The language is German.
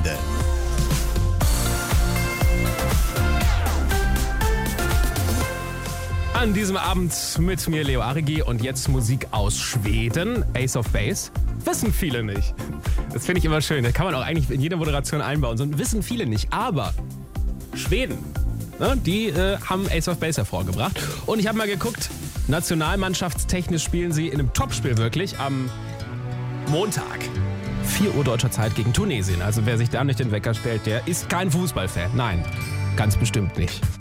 Wochenende. An diesem Abend mit mir Leo Arigi und jetzt Musik aus Schweden, Ace of Base. Wissen viele nicht. Das finde ich immer schön. Das kann man auch eigentlich in jeder Moderation einbauen. So wissen viele nicht. Aber Schweden, ne, die haben Ace of Base hervorgebracht. Und ich habe mal geguckt, nationalmannschaftstechnisch spielen sie in einem Topspiel wirklich am Montag. 4 Uhr deutscher Zeit gegen Tunesien. Also wer sich da nicht den Wecker stellt, der ist kein Fußballfan. Nein, ganz bestimmt nicht.